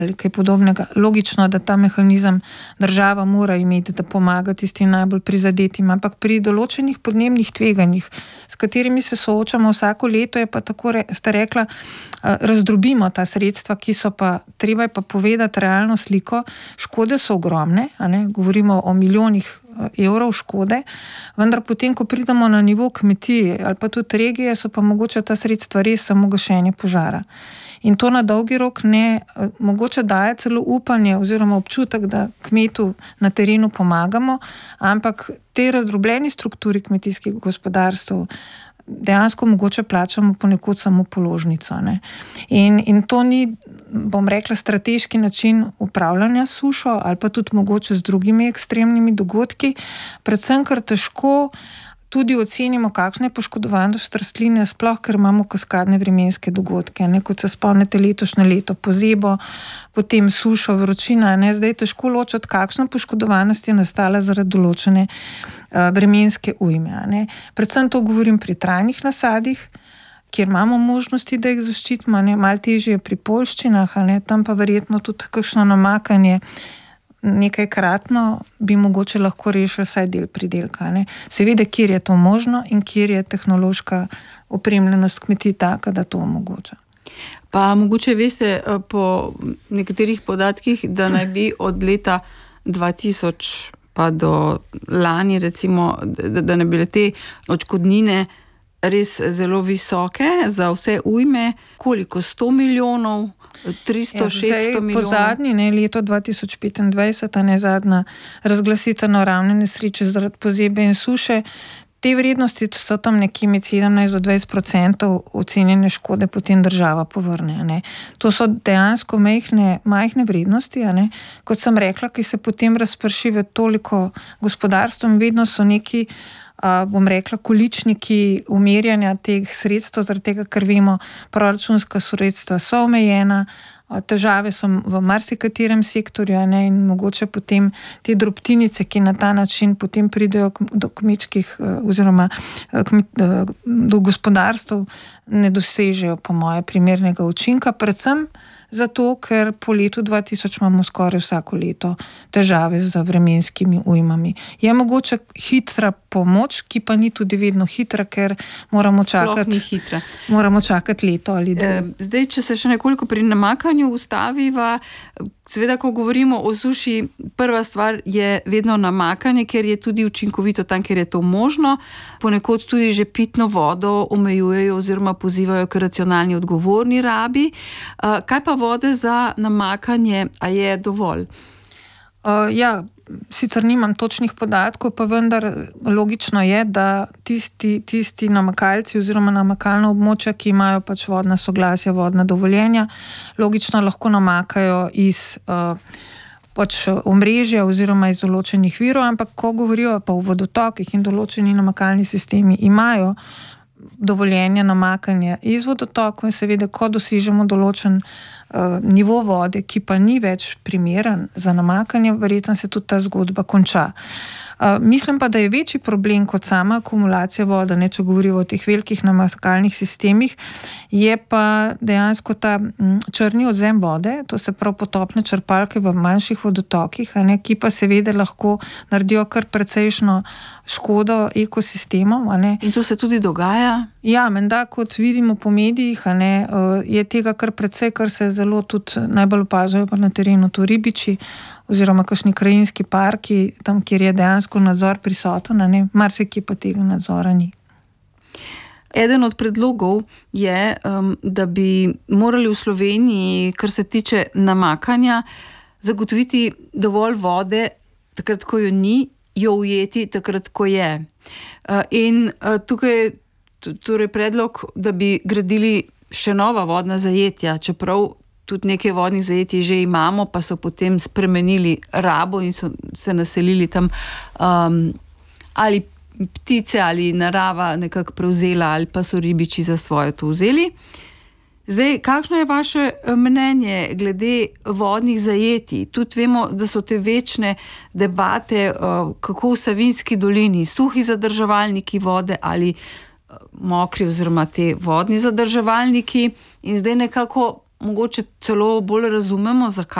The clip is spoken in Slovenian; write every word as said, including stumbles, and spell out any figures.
ali kaj podobnega. Logično, da ta mehanizem država mora imeti, da pomaga tistim najbolj prizadetim, ampak pri določenih podnebnih tveganjih, s katerimi se soočamo vsako leto, je pa tako, ste rekla, razdrobimo ta sredstva, ki so pa, treba je pa povedati realno sliko, škode so ogromne, a ne, govorimo o milijonih evrov škode, vendar potem, ko pridemo na nivo kmetije ali pa tudi regije, so pa mogoče ta sredstva res samo gašenje požara. In to na dolgi rok ne, mogoče daje celo upanje oziroma občutek, da kmetu na terenu pomagamo, ampak te razdrobljeni strukturi kmetijskih gospodarstv dejansko mogoče plačamo ponekod samo položnico. Ne. In, in to ni, bom rekla, strateški način upravljanja sušo ali pa tudi mogoče z drugimi ekstremnimi dogodki, predvsem ker težko tudi ocenimo, kakšna je poškodovanost rastline, sploh ker imamo kaskadne vremenske dogodke, ne, kot se spomnite letošnje leto, pozebo, potem sušo, vročina, ne, zdaj je težko ločiti, kakšna poškodovanost je nastala zaradi določene uh, vremenske ujme. Ne. Predvsem to govorim pri trajnih nasadih, kjer imamo možnosti, da jih zaščitimo, ne, malo težje pri poljščinah, ne, tam pa verjetno tudi kakšno namakanje nekajkratno bi mogoče lahko rešili vsaj del pridelka. Ne. Seveda, kjer je to možno in kjer je tehnološka opremljenost kmetij taka, da to omogoča. Pa mogoče veste po nekaterih podatkih, da naj bi od leta dva tisoč pa do lani recimo, da, da naj bile te odškodnine res zelo visoke za vse ujme, koliko, sto milijonov, tristo, šeststo milijonov. Po zadnji, ne, leto dva tisoč petindvajset, a ne zadnja razglasitev naravne nesreče zaradi pozebe in suše, te vrednosti so tam nekje med sedemnajst do dvajset procentov ocenjene škode potem država povrne. Ne. To so dejansko majhne, majhne vrednosti, a ne. Kot sem rekla, ki se potem razprši v toliko gospodarstvom, vedno so neki, Uh, bom rekla, količniki umerjanja teh sredstev, zaradi tega, ker vemo, proračunska sredstva so omejena, uh, težave so v marsikaterem sektorju, ne, in mogoče potem te drobtinice, ki na ta način potem pridejo do kmečkih uh, oziroma uh, kmet, uh, do gospodarstv, ne dosežejo po moje primernega učinka, predvsem zato, ker po letu dva tisoč imamo skoraj vsako leto težave z vremenskimi ujmami. Je mogoče hitra pomoč, ki pa ni tudi vedno hitra, ker moramo čakati, moramo čakati leto ali dve. Zdaj, če se še nekoliko pri namakanju ustaviva, seveda, ko govorimo o suši, prva stvar je vedno namakanje, ker je tudi učinkovito tam, ker je to možno. Ponekod tudi že pitno vodo omejujejo oziroma pozivajo k racionalni odgovorni rabi. Kaj pa vode za namakanje, a je dovolj? Uh, ja, sicer nimam točnih podatkov, pa vendar logično je, da tisti, tisti namakalci oziroma namakalna območja, ki imajo pač vodna soglasja, vodna dovoljenja, logično lahko namakajo iz uh, pač omrežja oziroma iz določenih virov, ampak ko govorijo pa o vodotokih in določeni namakalni sistemi imajo dovoljenja namakanja iz vodotokov in seveda, ko dosežemo določen uh, nivo vode, ki pa ni več primeren za namakanje, verjetno se tudi ta zgodba konča. Uh, mislim pa, da je večji problem kot sama akumulacija vode, ne, če govorimo o teh velikih namakalnih sistemih, je pa dejansko ta m, črni odzem vode, to se prav potopne črpalke v manjših vodotokih, a ne, ki pa seveda lahko naredijo kar precejšno škodo ekosistemom. A ne. In to se tudi dogaja? Ja, menda, kot vidimo po medijih, a ne, je tega kar precej, kar se zelo tudi najbolj opažajo pa na terenu to ribiči oziroma kakšni krajinski parki, tam, kjer je dejansko nadzor prisoten, a ne, marsikje pa tega nadzora ni. Eden od predlogov je, um, da bi morali v Sloveniji, kar se tiče namakanja, zagotoviti dovolj vode, takrat, ko jo ni, jo ujeti takrat, ko je. Uh, in uh, tukaj je torej predlog, da bi gradili še nova vodna zajetja, čeprav tudi nekaj vodnih zajetij že imamo, pa so potem spremenili rabo in so se naselili tam um, ali ptice ali narava nekako prevzela ali pa so ribiči za svoje to vzeli. Zdaj, kakšno je vaše mnenje glede vodnih zajetij? Tudi vemo, da so te večne debate, kako v Savinjski dolini, suhi zadrževalniki vode ali mokri oziroma te vodni zadrževalniki, in zdaj nekako mogoče celo bolj razumemo, zakaj.